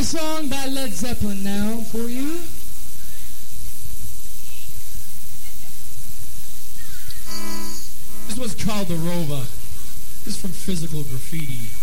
song by Led Zeppelin now for you. This one's called The Rover. This is from Physical Graffiti.